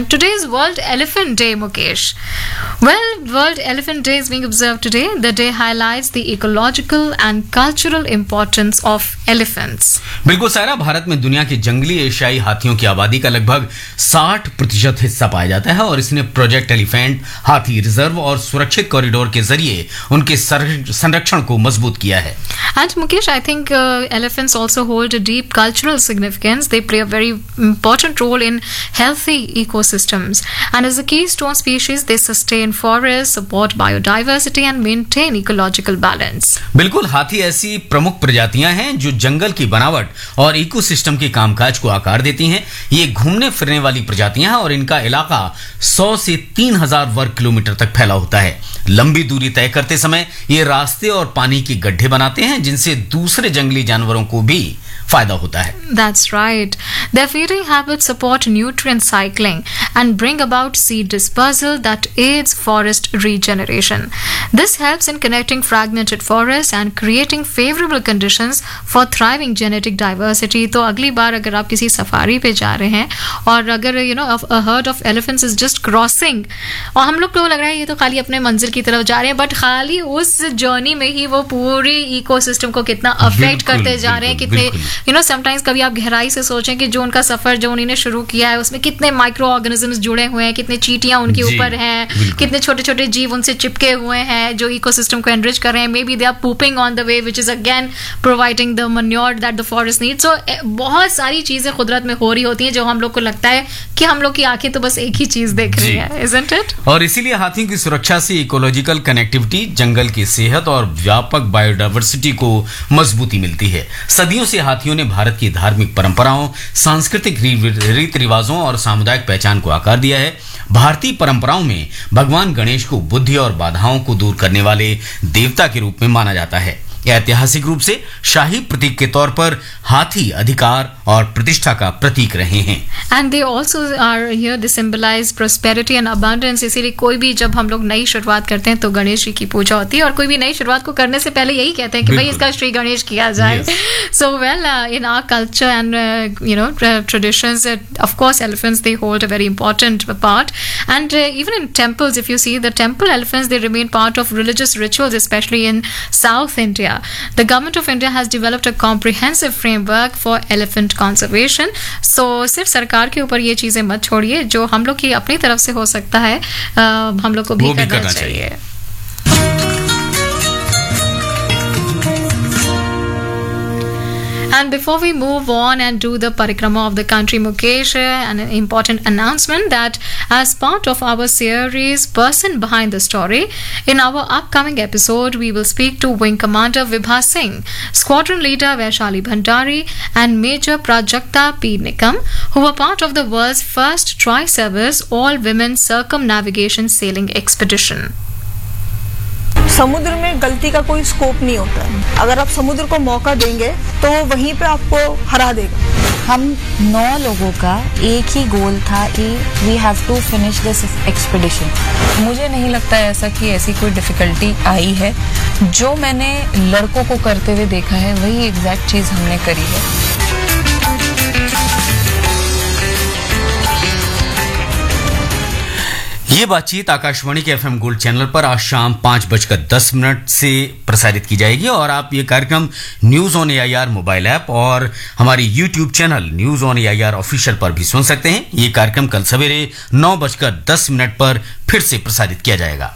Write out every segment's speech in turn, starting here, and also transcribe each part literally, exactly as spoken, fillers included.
And today is World Elephant Day, Mukesh. Well, World Elephant Day is being observed today. The day highlights the ecological and cultural importance of elephants. बिल्कुल सारा, भारत में दुनिया के जंगली एशियाई हाथियों की आबादी का लगभग साठ प्रतिशत हिस्सा पाया जाता है और इसने प्रोजेक्ट एलिफेंट, हाथी रिजर्व और सुरक्षित कॉरिडोर के जरिए उनके संरक्षण को मजबूत किया है. And Mukesh, I think uh, elephants also hold a deep cultural significance. They play a very important role in healthy ecosystems. And as a keystone species, they sustain forests, support biodiversity and maintain ecological balance. बिल्कुल, हाथी ऐसी प्रमुख प्रजातियां हैं जो जंगल की बनावट और इकोसिस्टम के कामकाज को आकार देती हैं. ये घूमने फिरने वाली प्रजातियां हैं और इनका इलाका सौ से तीन हज़ार वर्ग किलोमीटर तक फैला होता है. लंबी दूरी तय करते समय ये रास्ते और पानी के गड्ढे बनाते हैं जिनसे दूसरे जंगली जानवरों को भी फायदा होता है. That's right. Their feeding habits support nutrient cycling and bring about seed dispersal that aids forest regeneration. This helps in connecting fragmented forests and creating favorable conditions for thriving genetic diversity. तो अगली बार अगर आप किसी safari पे जा रहे हैं और अगर you know a herd of elephants is just crossing और हम लोग को लग रहा है ये तो खाली अपने मंजिल की तरफ जा रहे हैं, बट खाली उस जर्नी में ही वो पूरी इकोसिस्टम को कितना अफेक्ट करते जा रहे हैं, कितने यू नो समटाइम्स कभी आप गहराई से सोचें कि जो उनका सफर जो उन्होंने शुरू किया है उसमें कितने माइक्रो ऑर्गेनिजम्स जुड़े हुए हैं, कितने चींटियां उनके ऊपर हैं, कितने छोटे छोटे जीव उनसे चिपके हुए हैं जो इकोसिस्टम को एनरिच कर रहे हैं. May be they are pooping on the way which is again providing the manure that the forest needs. सो बहुत सारी चीजें कुदरत में हो रही होती हैं जो हम लोग को लगता है कि हम लोग की आंखें तो बस एक ही चीज देख रही है, इजंट इट? और इसीलिए हाथियों की सुरक्षा से इकोलॉजिकल कनेक्टिविटी, जंगल की सेहत और व्यापक बायोडायवर्सिटी को मजबूती मिलती है. सदियों से हाथियों ने भारत की धार्मिक परंपराओं, सांस्कृतिक रीति रिवाजों और सामुदायिक पहचान को आकार दिया है. भारतीय परंपराओं में भगवान गणेश को बुद्धि और बाधाओं को दूर करने वाले देवता के रूप में माना जाता है. ऐतिहासिक रूप से शाही प्रतीक के तौर पर हाथी अधिकार और प्रतिष्ठा का प्रतीक रहे हैं. And they also are here they symbolize prosperity and abundance. इसीलिए कोई भी जब हम लोग नई शुरुआत करते हैं तो गणेश जी की पूजा होती है और कोई भी नई शुरुआत को करने से पहले यही कहते हैं कि भाई इसका श्री गणेश किया जाए. So well in our culture and you know traditions, of course elephants they hold a very important part. And even in temples, if you see the temple elephants, they remain part of religious rituals, specially in south India. The government of India has developed a comprehensive framework for elephant conservation. So सिर्फ सरकार के ऊपर ये चीजें मत छोड़िए, जो हम लोग की अपनी तरफ से हो सकता है uh, हम लोग को भी करना, करना चाहिए, चाहिए. And before we move on and do the parikrama of the country, Mukesh, an important announcement that as part of our series Person Behind the Story, in our upcoming episode we will speak to Wing Commander Vibha Singh, Squadron Leader Vaishali Bhandari and Major Prajakta P. Nikam, who were part of the world's first tri-service all-women circumnavigation sailing expedition. समुद्र में गलती का कोई scope नहीं होता है. अगर आप समुद्र को मौका देंगे तो वो वहीं पे आपको हरा देगा. हम नौ लोगों का एक ही गोल था कि we have to finish this expedition. मुझे नहीं लगता है ऐसा कि ऐसी कोई डिफिकल्टी आई है. जो मैंने लड़कों को करते हुए देखा है वही एग्जैक्ट चीज हमने करी है. ये बातचीत आकाशवाणी के एफएम गोल्ड चैनल पर आज शाम पांच बजकर दस मिनट से प्रसारित की जाएगी और आप ये कार्यक्रम news on AIR mobile app और हमारी YouTube channel news on AIR official पर भी सुन सकते हैं. ये कार्यक्रम कल सवेरे नौ बजकर दस मिनट पर फिर से प्रसारित किया जाएगा.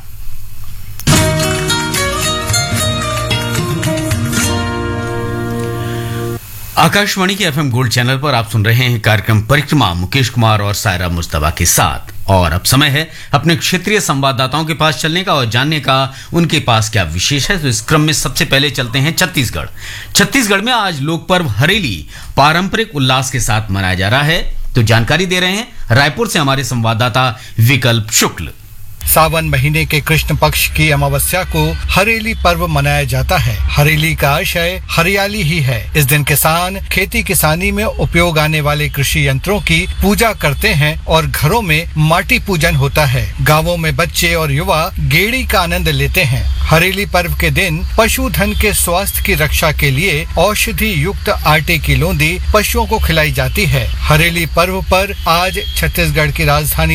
आकाशवाणी के एफएम गोल्ड चैनल पर आप सुन रहे हैं कार्यक्रम परिक्रमा मुकेश कुमार और सायरा मुस्तफा के साथ. और अब समय है अपने क्षेत्रीय संवाददाताओं के पास चलने का और जानने का उनके पास क्या विशेष है. तो इस क्रम में सबसे पहले चलते हैं छत्तीसगढ़. छत्तीसगढ़ में आज लोक पर्व हरेली पारंपरिक उल्लास के साथ मनाया जा रहा है. तो जानकारी दे रहे हैं रायपुर से हमारे संवाददाता विकल्प शुक्ल. सावन महीने के कृष्ण पक्ष की अमावस्या को हरेली पर्व मनाया जाता है. हरेली का आशय हरियाली ही है. इस दिन किसान खेती किसानी में उपयोग आने वाले कृषि यंत्रों की पूजा करते हैं और घरों में माटी पूजन होता है. गांवों में बच्चे और युवा गेड़ी का आनंद लेते हैं. हरेली पर्व के दिन पशुधन के स्वास्थ्य की रक्षा के लिए औषधि युक्त आटे की लौंदी पशुओं को खिलाई जाती है. हरेली पर्व पर आज छत्तीसगढ़ की राजधानी